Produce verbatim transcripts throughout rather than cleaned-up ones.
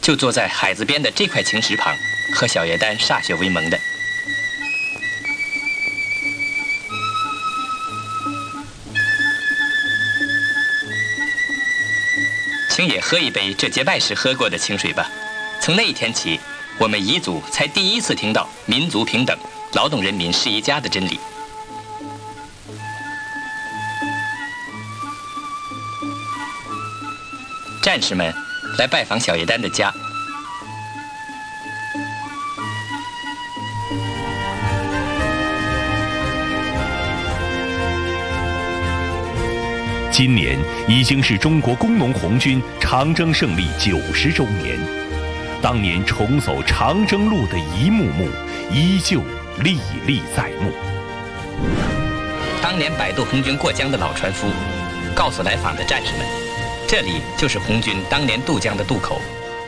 就坐在海子边的这块青石旁，和小叶丹歃血为盟的。请也喝一杯这结拜时喝过的清水吧。从那一天起，我们彝族才第一次听到民族平等、劳动人民是一家的真理。战士们来拜访小叶丹的家。 今年已经是中国工农红军长征胜利九十周年，当年重走长征路的一幕幕，依旧历历在目。 当年摆渡红军过江的老船夫，告诉来访的战士们，这里就是红军当年渡江的渡口。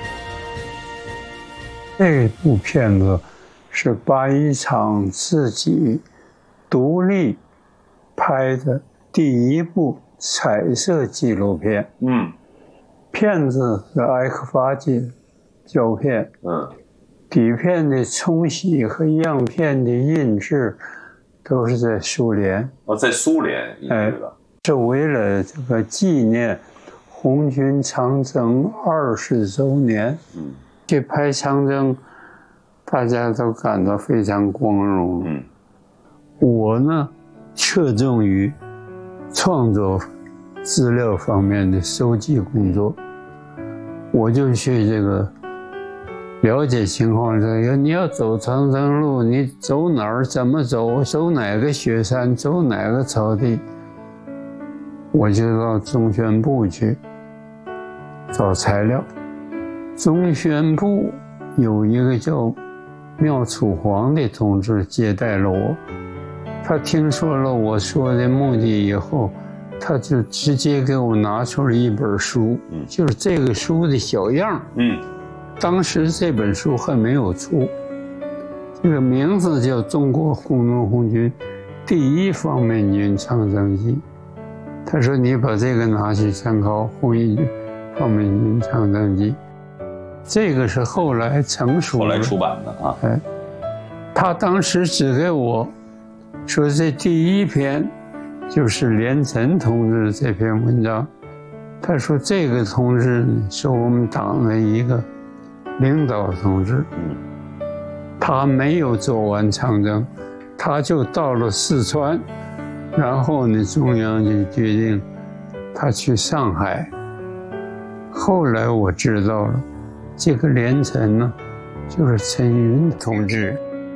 这部片子是八一厂自己独立拍的第一部彩色纪录片。 嗯， 片子是埃克法纪胶片。 嗯， 底片的冲洗和样片的印制都是在苏联。 哦，在苏联印制的。 哎，是为了这个纪念红军长征二十周年。 嗯， 去拍长征，大家都感到非常光荣。 嗯， 我呢，侧重于创作资料方面的收集工作，我就去这个了解情况。这个你要走长征路，你走哪儿？怎么走？走哪个雪山？走哪个草地？我就到中宣部去找材料。中宣部有一个叫廖楚煌的同志接待了我。他听说了我说的目的以后，他就直接给我拿出了一本书， 嗯， 就是这个书的小样。 嗯， 当时这本书还没有出，这个名字叫《中国工农红军第一方面军长征记》。他说：“你把这个拿去参考《红一方面军长征记》。”这个是后来成熟， 后来出版的啊。 哎，他当时只给我说这第一篇就是连岑同志这篇文章。他说这个同志是我们党的一个领导同志， 嗯， 他没有走完长征，他就到了四川，然后呢，中央就决定他去上海。后来我知道了，这个连岑呢，就是陈云同志。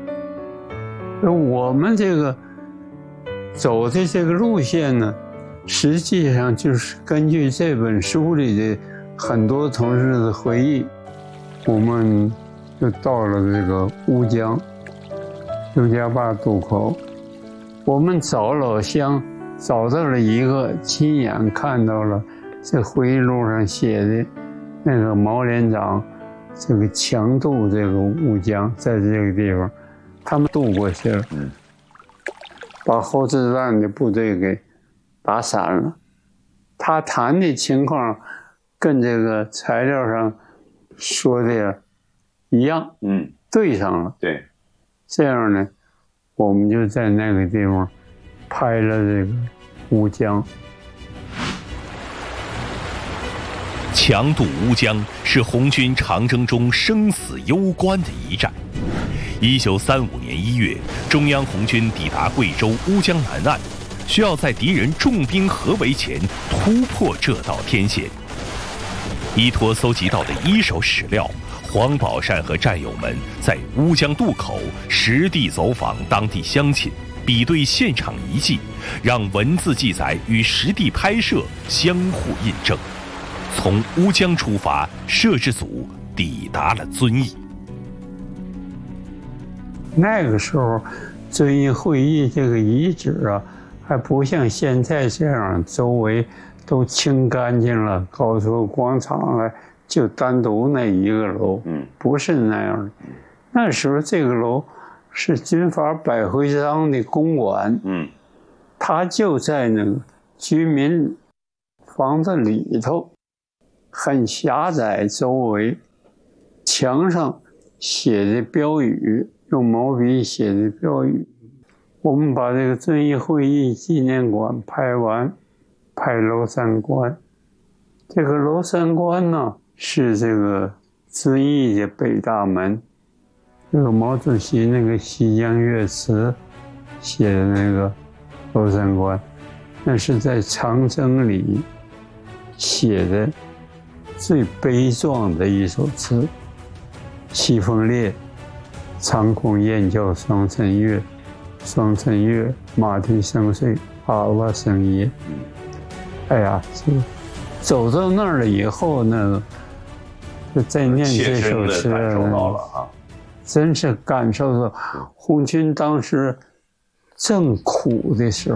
我们这个走的这个路线呢，实际上就是根据这本书里的很多同志的回忆，我们就到了这个乌江刘家坝渡口。我们找老乡，找到了一个，亲眼看到了这回忆录上写的那个毛连长这个强渡这个乌江，在这个地方他们渡过去了， 嗯， 把后资站的部队给打散了。他谈的情况跟这个材料上说的一样， 嗯， 对上了。 对， 这样呢，我们就在那个地方拍了这个乌江。 强渡乌江是红军长征中生死攸关的一战。一九三五年一月，中央红军抵达贵州乌江南岸，需要在敌人重兵合围前突破这道天险。依托搜集到的一手史料，黄宝善和战友们在乌江渡口实地走访当地乡亲，比对现场遗迹，让文字记载与实地拍摄相互印证。从乌江出发，摄制组抵达了遵义。 那个时候，遵义会议这个遗址啊，还不像现在这样周围都清干净了，搞出广场来，就单独那一个楼， 嗯， 不是那样的。那时候这个楼是军阀百徽章的公馆， 嗯， 它就在那个居民房子里头，很狭窄，周围墙上写的标语，用毛笔写的标语。我们把这个遵义会议纪念馆拍完，拍娄山关。这个娄山关呢，是这个遵义的北大门。这个毛主席那个西江月词写的那个娄山关，那是在长征里写的最悲壮的一首词。西风烈，长空雁叫双城月，双城月，马蹄声碎，阿娃声耶。哎呀，这走到那儿了以后呢，就再念这首诗， 感受到了啊， 真是感受到红军当时正苦的时候。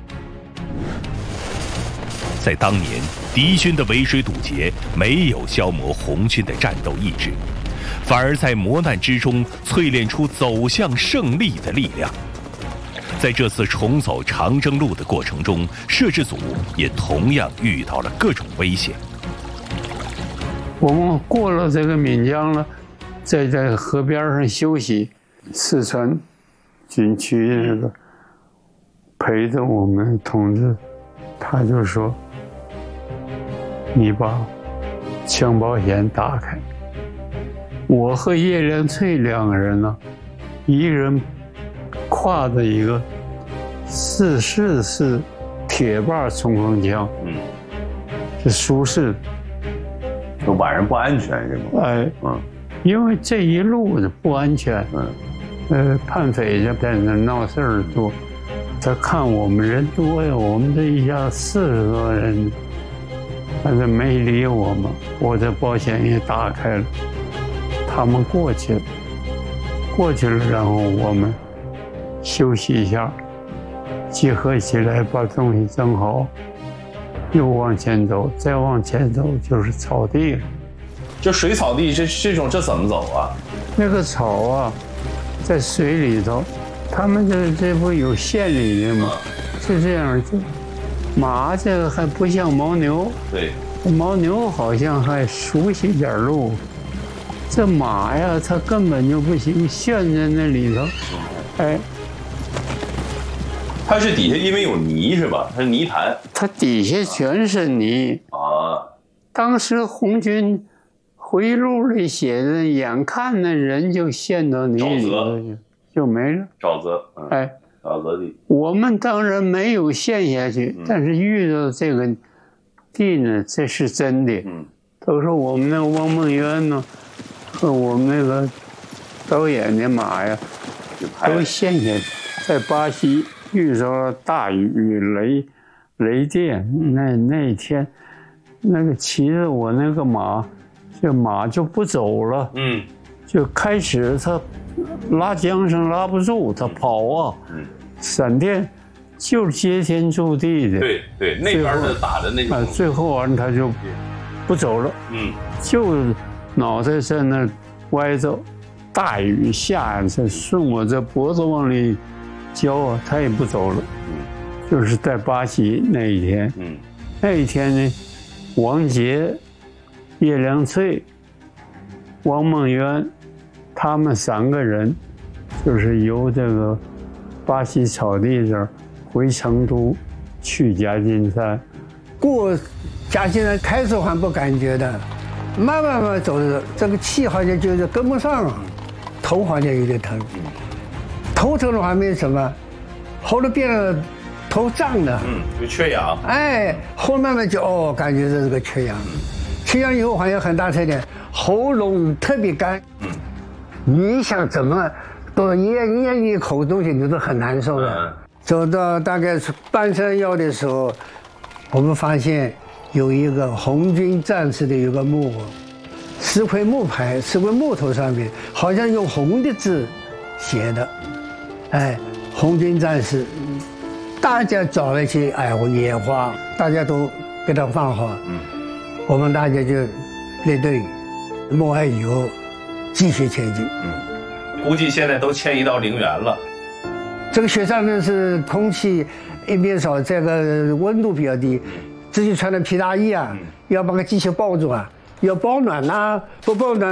在当年，敌军的围追堵截没有消磨红军的战斗意志，反而在磨难之中淬炼出走向胜利的力量。在这次重走长征路的过程中，摄制组也同样遇到了各种危险。 我们过了这个岷江了，在在河边上休息，四川军区那个陪着我们同志，他就说：“你把枪保险打开。”我和叶良翠两个人呢，一个人挎着一个四式式铁把冲锋枪， 嗯， 是舒适的。 就晚上不安全是吗？ 哎， 嗯， 因为这一路的不安全， 嗯， 呃，叛匪就在那闹事儿多，他看我们人多呀，我们这一下四十多人，反正没理我们，我这保险也打开了，他们过去了，过去了，然后我们休息一下，集合起来把东西整好，又往前走，再往前走就是草地了。 就水草地这这种这怎么走啊？ 那个草啊，在水里头，他们这这不有县里的吗？就这样，就马这个还不像牦牛， 对， 牦牛好像还熟悉点路，这马呀，它根本就不行，陷在那里头，哎， 它是底下因为有泥是吧？它是泥潭， 它底下全是泥啊。 当时红军回忆录里写的，眼看那人就陷到泥里头去，就没了。 沼泽，嗯、 哎， 沼泽地。 我们当然没有陷下去，嗯、但是遇到这个地呢，这是真的。嗯，都说我们那个汪梦渊呢，和我们那个导演的马呀，都陷下去，在巴西遇着了大雨雷雷电，那那天那个骑着我那个马。这马就不走了，嗯，就开始它拉缰绳拉不住，它跑啊，嗯，闪电就是接天柱地的， 对对，那边的打的那种， 啊，最后完它就不走了，嗯，就脑袋在那歪着，大雨下，这顺我这脖子往里浇啊，它也不走了，嗯，就是在巴西那一天，嗯，那一天呢，王杰。叶良翠、汪梦渊，他们三个人，就是由这个巴西草地这儿回成都，去夹金山。 过夹金山开始还不感觉的，慢慢慢走着，这个气好像就是跟不上了，头好像有点疼，头疼的话没什么，后来变得头胀的， 嗯，有缺氧。 哎，后慢慢就哦，感觉这是个缺氧。缺氧以后好像很大特点，喉咙特别干。嗯，你想怎么都咽咽一口东西，你都很难受的。嗯、走到大概是半山腰的时候，我们发现有一个红军战士的有个木偶，是块木牌，是块木头上面好像用红的字写的，哎，红军战士。大家找了一些哎野花，大家都给它放好。嗯。我们大家就列队默哀以后继续前进。 嗯，估计现在都迁移到陵园了。 这个雪上面是空气一边少，这个温度比较低，自己穿的皮大衣啊，嗯、要把个机器抱住啊，要保暖呐、啊，不保暖。